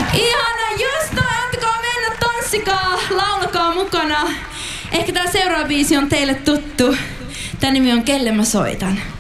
Ihana, just toi, antakaa mennä, tanssikaa, laulakaa mukana. Ehkä tää seuraava biisi on teille tuttu. Tän nimi on Kelle mä soitan.